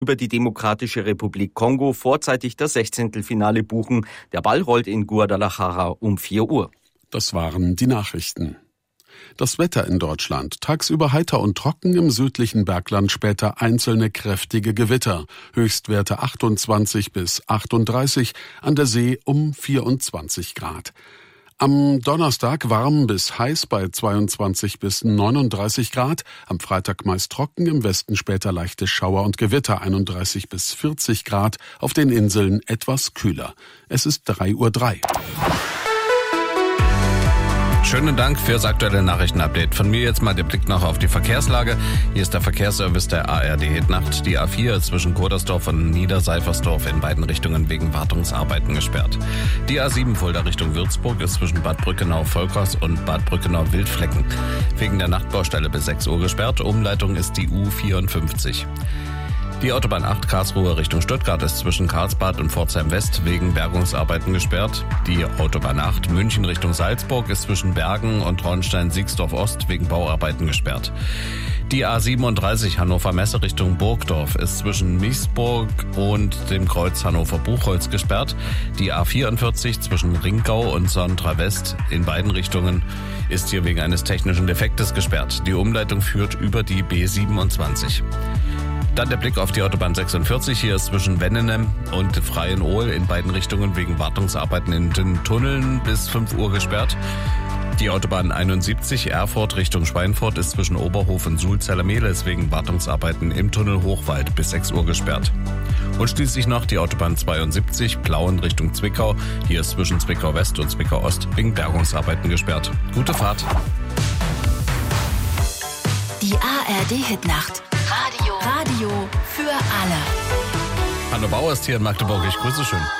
über die Demokratische Republik Kongo vorzeitig das 16. Finale buchen. Der Ball rollt in Guadalajara um 4 Uhr. Das waren die Nachrichten. Das Wetter in Deutschland. Tagsüber heiter und trocken, im südlichen Bergland später einzelne kräftige Gewitter. Höchstwerte 28 bis 38, an der See um 24 Grad. Am Donnerstag warm bis heiß bei 22 bis 39 Grad. Am Freitag meist trocken, im Westen später leichte Schauer und Gewitter 31 bis 40 Grad. Auf den Inseln etwas kühler. Es ist 3:03 Uhr. Schönen Dank fürs aktuelle Nachrichtenupdate. Von mir jetzt mal der Blick noch auf die Verkehrslage. Hier ist der Verkehrsservice der ARD Hitnacht. Die A4 zwischen Kodersdorf und Niederseifersdorf in beiden Richtungen wegen Wartungsarbeiten gesperrt. Die A7 Fulda Richtung Würzburg ist zwischen Bad Brückenau-Volkers und Bad Brückenau-Wildflecken wegen der Nachtbaustelle bis 6 Uhr gesperrt. Umleitung ist die U54. Die Autobahn 8 Karlsruhe Richtung Stuttgart ist zwischen Karlsbad und Pforzheim West wegen Bergungsarbeiten gesperrt. Die Autobahn 8 München Richtung Salzburg ist zwischen Bergen und Traunstein-Siegsdorf Ost wegen Bauarbeiten gesperrt. Die A37 Hannover Messe Richtung Burgdorf ist zwischen Miesburg und dem Kreuz Hannover-Buchholz gesperrt. Die A44 zwischen Ringau und Sondra West in beiden Richtungen ist hier wegen eines technischen Defektes gesperrt. Die Umleitung führt über die B27. Dann der Blick auf die Autobahn 46. Hier ist zwischen Wennenem und Freienohl in beiden Richtungen wegen Wartungsarbeiten in den Tunneln bis 5 Uhr gesperrt. Die Autobahn 71 Erfurt Richtung Schweinfurt ist zwischen Oberhof und Sulzerler-Mehlis wegen Wartungsarbeiten im Tunnel Hochwald bis 6 Uhr gesperrt. Und schließlich noch die Autobahn 72 Plauen Richtung Zwickau. Hier ist zwischen Zwickau West und Zwickau Ost wegen Bergungsarbeiten gesperrt. Gute Fahrt. Die ARD Hitnacht. Radio für alle. Hanno Bauer ist hier in Magdeburg. Ich grüße schön.